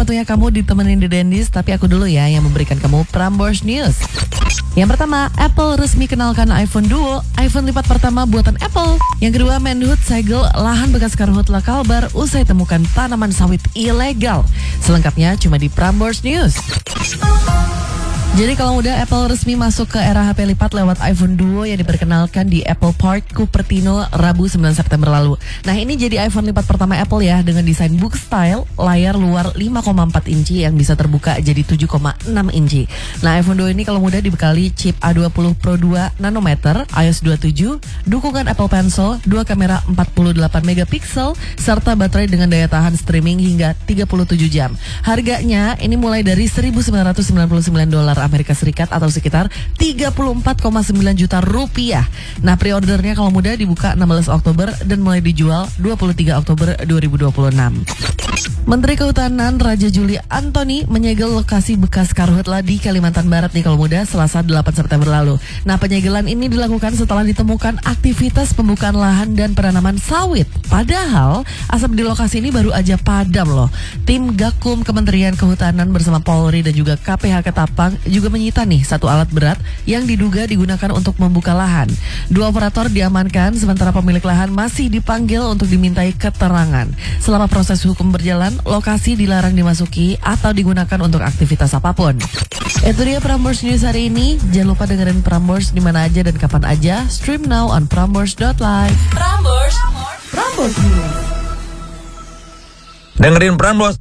waktunya kamu ditemenin The Dandies, tapi aku dulu ya yang memberikan kamu Prambors News. Yang pertama, Apple resmi kenalkan iPhone Duo, iPhone lipat pertama buatan Apple. Yang kedua, Menhub segel lahan bekas karhutla Kalbar usai temukan tanaman sawit ilegal. Selengkapnya cuma di Prambors News. Jadi kalau udah Apple resmi masuk ke era HP lipat lewat iPhone Duo yang diperkenalkan di Apple Park Cupertino Rabu 9 September lalu. Nah ini jadi iPhone lipat pertama Apple ya dengan desain book style, layar luar 5,4 inci yang bisa terbuka jadi 7,6 inci. Nah iPhone Duo ini kalau mudah dibekali chip A20 Pro 2 nanometer, iOS 27, dukungan Apple Pencil, 2 kamera 48 megapiksel, serta baterai dengan daya tahan streaming hingga 37 jam. Harganya ini mulai dari $1.999 Amerika Serikat atau sekitar 34,9 juta rupiah. Nah pre-ordernya kalau mudah dibuka 16 Oktober dan mulai dijual 23 Oktober 2026. Menteri Kehutanan Raja Juli Antoni menyegel lokasi bekas karhutla di Kalimantan Barat nih kalau mudah Selasa 8 September lalu. Nah penyegelan ini dilakukan setelah ditemukan aktivitas pembukaan lahan dan penanaman sawit. Padahal asap di lokasi ini baru aja padam loh. Tim Gakum Kementerian Kehutanan bersama Polri dan juga KPH Ketapang juga menyita nih satu alat berat yang diduga digunakan untuk membuka lahan. 2 operator diamankan sementara pemilik lahan masih dipanggil untuk dimintai keterangan. Selama proses hukum berjalan, lokasi dilarang dimasuki atau digunakan untuk aktivitas apapun. Itu dia Prambors News hari ini. Jangan lupa dengerin Prambors di mana aja dan kapan aja. Stream now on prambors.live. Prambors News. Dengerin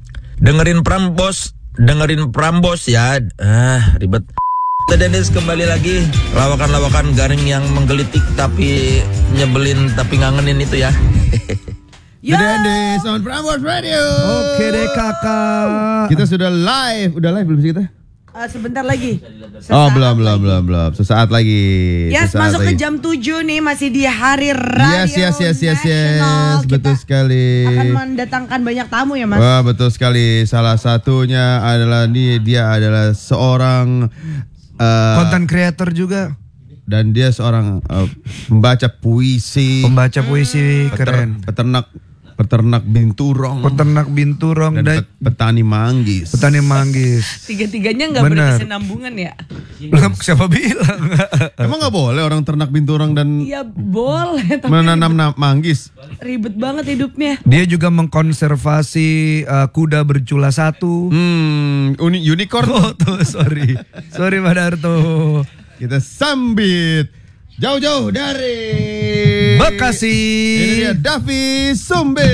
Prambors ya. Ribet. The Dandies kembali lagi. Lawakan-lawakan garing yang menggelitik tapi nyebelin tapi ngangenin itu ya. The Dandies on Prambors Radio. Oke deh kakak. Kita sudah live. Udah live belum sih kita? Sebentar lagi. Belum. Sesaat lagi. Yes, Sesaat masuk lagi. ke jam 7 nih, masih di Hari Radio Yes. Nasional. Betul Kita sekali. akan mendatangkan banyak tamu ya, Mas. Wah, betul sekali. Salah satunya adalah dia adalah seorang Content creator juga. dan dia seorang pembaca puisi. Keren. Peternak binturong. Peternak binturong dan petani manggis. Tiga-tiganya nggak Benar. berkesinambungan ya? Siapa bilang? Emang nggak boleh orang ternak binturong dan Iya boleh, tapi menanam manggis? ribet banget hidupnya. Dia juga mengkonservasi kuda bercula satu. Unicorn. Oh tuh, sorry Pak Darto. Kita sambit jauh-jauh dari Bekasi. Ini dia Davi Sumbe.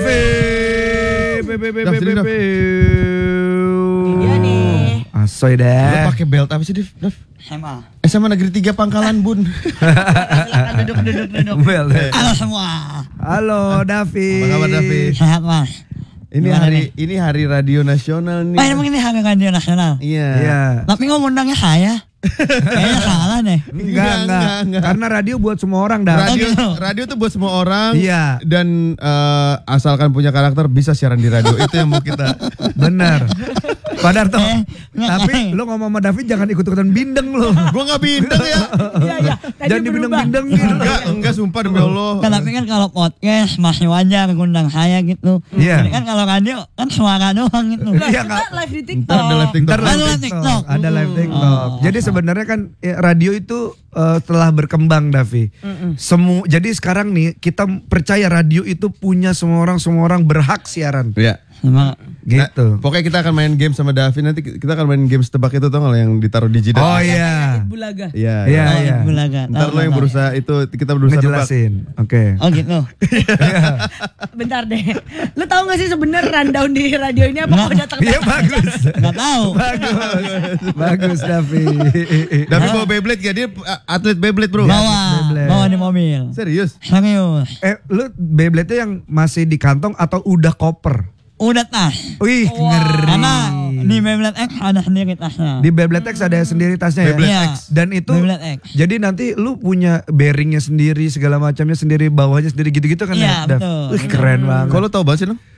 Iya nih. Asoy Lu deh. pakai belt apa sih, Dav? SMA. SMA Negeri 3 Pangkalan, Bun. Silakan duduk. Bel deh. Halo semua. Halo Davi. Apa kabar, Davi? Sehat, Mas. Ini hari radio nasional nih. Emang ini hari radio nasional. Iya. Tapi ngomongnya saya. Kayaknya salah deh. Enggak. Karena radio buat semua orang dah. Radio tuh buat semua orang. Iya. Dan asalkan punya karakter bisa siaran di radio. Itu yang mau kita. Benar. Pak Darto. Tapi lu ngomong sama David jangan ikut-ikutan bindeng lu. Gua nggak bindeng ya. Iya. Jangan dibindeng-bindengin. Enggak sumpah demi Allah. Tapi kan kalau podcast masih wajar ngundang saya gitu. Iya. Ini kan kalau radio kan suara doang gitu. Iya, nggak. Live di Ntar ada live TikTok. Ntar live TikTok. TikTok. Ada live TikTok. Jadi sebenarnya kan radio itu telah berkembang, Davi. Jadi sekarang nih kita percaya radio itu punya semua orang berhak siaran. Iya. Gitu. Pokoknya kita akan main game sama Davi. Nanti kita akan main games tebak itu, tau gak yang ditaruh di jidat. Oh iya. Bulaga. Iya. Ntar lo yang berusaha itu, kita berusaha tebak. Ngejelasin. Oke. Oh gitu. Bentar deh. Lu tahu gak sih sebenarnya rundown di radio ini apa? Kau datang? Iya bagus. Nggak tahu. Bagus Davi. Davi bawa Beyblade gak? Dia atlet Beyblade, bro. Bawa di mobil. Serius? Serius. Lu Beyblade-nya yang masih di kantong atau udah koper? Udah tas. Wih, ngeri. Karena di Beyblade X ada sendiri tasnya. Di Beyblade X ada sendiri tasnya ya? Beyblade Iya. X. Dan itu Beyblade X. jadi nanti lu punya bearingnya sendiri, segala macamnya sendiri, bawahnya sendiri gitu-gitu kan Iya, ya? Dav? betul. Wih, keren banget. Kalau tau banget sih lo?